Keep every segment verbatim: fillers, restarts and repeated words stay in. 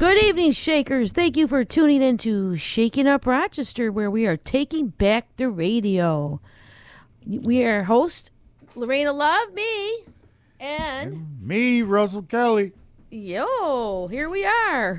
Good evening, Shakers. Thank you for tuning in to Shaking Up Rochester, where we are taking back the radio. We are host Lorena Love, me, and... and me, Russell Kelly. Yo, here we are.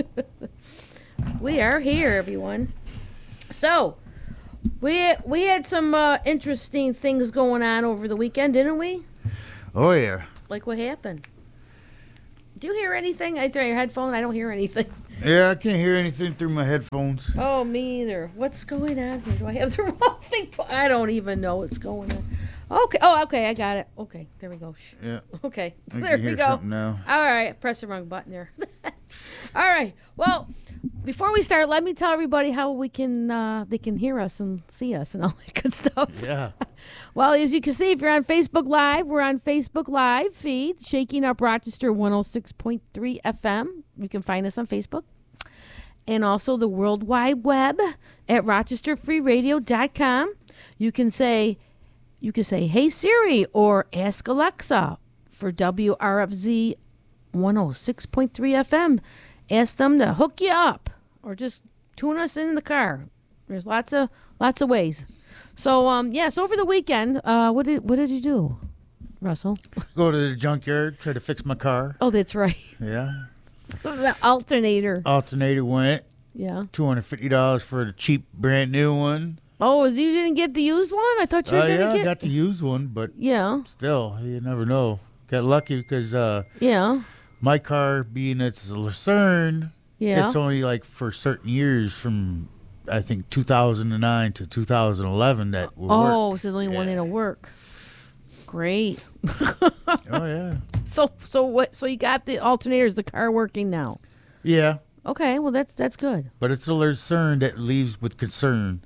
We are here, everyone. So, we we had some uh, interesting things going on over the weekend, didn't we? Oh, yeah. Like what happened? Do you hear anything? I throw your headphone. I don't hear anything. Yeah, I can't hear anything through my headphones. Oh, me either. What's going on here? Do I have the wrong thing? I don't even know what's going on. Okay. Oh, okay. I got it. Okay. There we go. Shh. Yeah. Okay. So I there can we hear go. something now. All right. Press the wrong button there. All right. Well, before we start, let me tell everybody how we can uh, they can hear us and see us and all that good stuff. Yeah. Well, as you can see, if you're on Facebook Live, we're on Facebook Live feed, Shaking Up Rochester one oh six point three F M. You can find us on Facebook. And also the World Wide Web at rochester free radio dot com. You can say, you can say, hey Siri, or ask Alexa for W R F Z one oh six point three F M. Ask them to hook you up, or just tune us in the car. There's lots of lots of ways. So um yes, over the weekend, uh, what did what did you do, Russell? Go to the junkyard, try to fix my car. Oh, that's right. Yeah. The alternator. Alternator went. Yeah. two hundred fifty dollars for the cheap brand new one. Oh, is you didn't get the used one? I thought you were Uh, gonna yeah, get. I got the used one, but Yeah. still, you never know. Got lucky because uh, Yeah. my car, being it's a Lucerne, Yeah. it's only like for certain years from, I think, two thousand nine to two thousand eleven that will Oh, work. so the only one Yeah. that'll work. Great. Oh, yeah. So so what? So you got the alternator? Is the car working now? Yeah. Okay. Well, that's that's good. But it's a Lucerne that leaves with concern.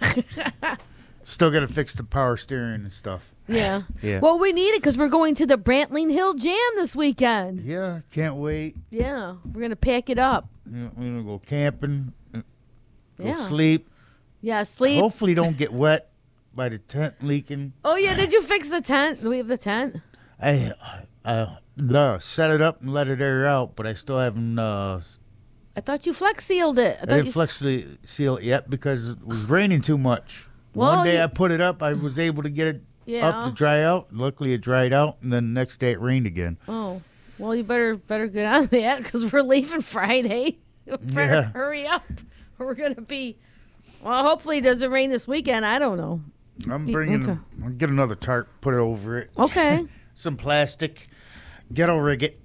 Still got to fix the power steering and stuff. Yeah. Yeah. Well, we need it because we're going to the Brantling Hill Jam this weekend. Yeah, can't wait. Yeah, we're gonna pack it up. You know, we're going to go camping, uh, go Yeah. sleep. Yeah, sleep. Hopefully don't get wet by the tent leaking. Oh yeah, did you fix the tent? Do we have the tent? I, I uh, set it up and let it air out, but I still haven't uh, I thought you flex sealed it. I, I thought didn't you flex the seal it yet because it was raining too much. Well, One day you- I put it up, I was able to get it Yeah. up to dry out. Luckily it dried out, and then the next day it rained again. Oh, well, you better better get on that because we're leaving Friday. You better Yeah. hurry up. We're gonna be. Well, hopefully it doesn't rain this weekend. I don't know. I'm Y- bringing, okay. I'll get another tarp, put it over it. Okay. Some plastic, ghetto rig it.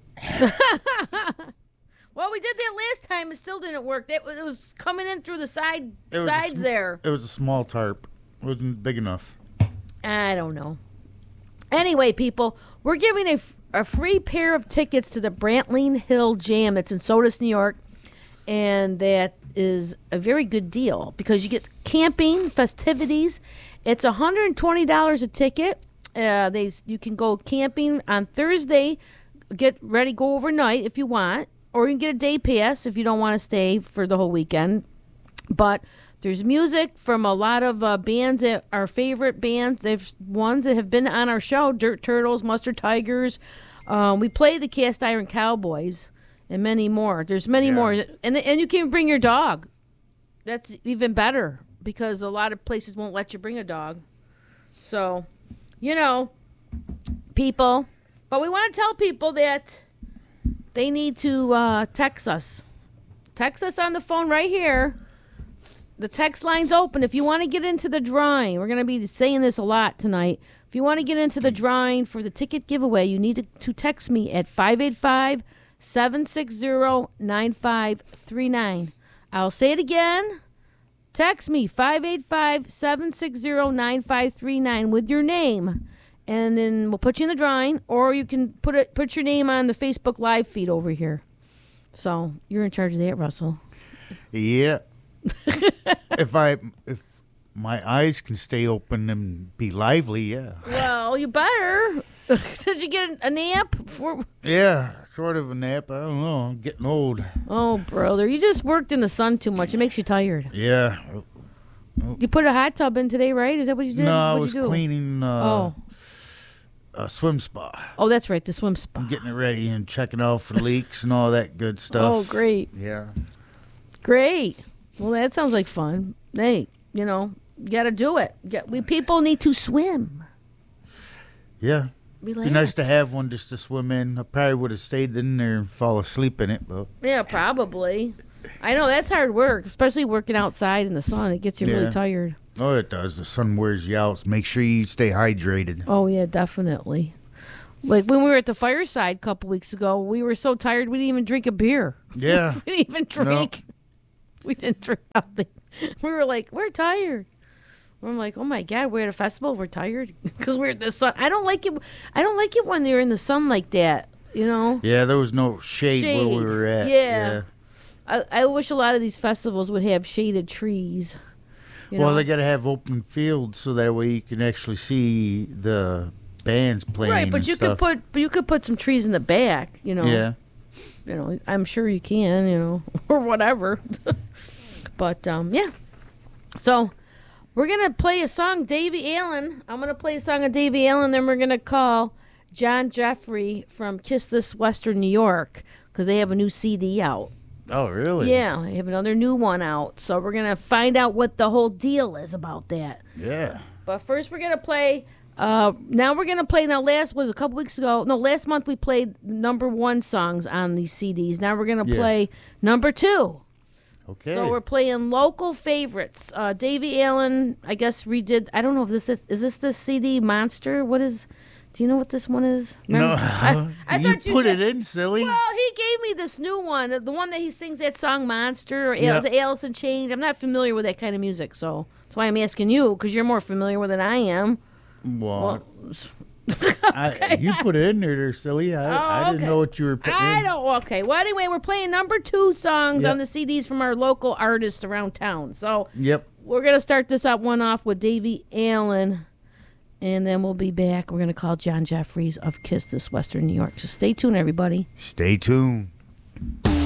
Well, we did that last time. It still didn't work. It was, it was coming in through the side It was a sides sm- there. It was a small tarp. It wasn't big enough. I don't know. Anyway, people, we're giving a, f- a free pair of tickets to the Brantling Hill Jam. It's in Sodus, New York, and that is a very good deal because you get camping, festivities. It's one hundred twenty dollars a ticket. Uh, they you can go camping on Thursday. Get ready, go overnight if you want, or you can get a day pass if you don't want to stay for the whole weekend. But there's music from a lot of uh, bands that our favorite bands. There's ones that have been on our show: Dirt Turtles, Mustard Tigers. Um, we play the Cast Iron Cowboys, and many more. There's many Yeah. more, and and you can bring your dog. That's even better because a lot of places won't let you bring a dog. So, you know, people. But we want to tell people that they need to uh, text us. Text us on the phone right here. The text line's open. If you want to get into the drawing, we're going to be saying this a lot tonight. If you want to get into the drawing for the ticket giveaway, you need to, to text me at five eight five, seven six zero, nine five three nine. I'll say it again. Text me five eight five, seven six zero, nine five three nine with your name, and then we'll put you in the drawing, or you can put it put your name on the Facebook Live feed over here. So you're in charge of that, Russell. Yeah. if I if my eyes can stay open and be lively, yeah. Well, you better. Did you get a nap? Before? Yeah, sort of a nap. I don't know. I'm getting old. Oh, brother, you just worked in the sun too much. It makes you tired. Yeah. You put a hot tub in today, right? Is that what you did? No, I What'd was you do? cleaning. Uh, Oh, a swim spa. Oh, that's right, the swim spa. I'm getting it ready and checking out for leaks and all that good stuff. Oh, great. Yeah. Great. Well, that sounds like fun. Hey, you know, you got to do it. Get, we people need to swim. Yeah. Relax. Be nice to have one just to swim in. I probably would have stayed in there and fall asleep in it, but Yeah, probably. I know that's hard work, especially working outside in the sun. It gets you Yeah. really tired. oh, it does. The sun wears you out. So make sure you stay hydrated. Oh, yeah, definitely. Like when we were at the fireside a couple weeks ago, we were so tired we didn't even drink a beer. Yeah. We didn't even drink. We didn't drink nothing. We were like, we're tired. I'm like, oh my God, we're at a festival. We're tired because we're in the sun. I don't like it. I don't like it when they're in the sun like that. You know. Yeah, there was no shade, where we Shade. were at. Yeah. I, I wish a lot of these festivals would have shaded trees. You Well, know? they got to have open fields so that way you can actually see the bands playing. right, but and you stuff. could put, but you could put some trees in the back. You know. Yeah. You know, I'm sure you can. You know, or whatever. But um, yeah. So. We're going to play a song, Davy Allen. I'm going to play a song of Davy Allen, then we're going to call John Jeffrey from Kiss This Western New York because they have a new C D out. Oh, really? Yeah, they have another new one out. So we're going to find out what the whole deal is about that. Yeah. But first we're going to play, uh, now we're going to play, now last was a couple weeks ago, no, last month we played number one songs on these C Ds. Now we're going to Yeah. play number two. Okay. So we're playing local favorites. Uh, Davy Allen, I guess redid. I don't know if this is, is this the C D Monster. What is? Do you know what this one is? No, I, I you thought you put did. it in, silly. Well, he gave me this new one, the one that he sings that song Monster or Yeah. Alice, Alice in Chains. I'm not familiar with that kind of music, so that's why I'm asking you because you're more familiar with it than I am. Well, Well, I, you put it in there, there, silly. I, I Oh, didn't okay. know what you were putting I in. don't. Okay. Well, anyway, we're playing number two songs Yep. on the C Ds from our local artists around town. So. Yep. We're going to start this up one off with Davy Allen, and then we'll be back. We're going to call John Jeffries of Kiss This Western New York. So stay tuned, everybody. Stay tuned.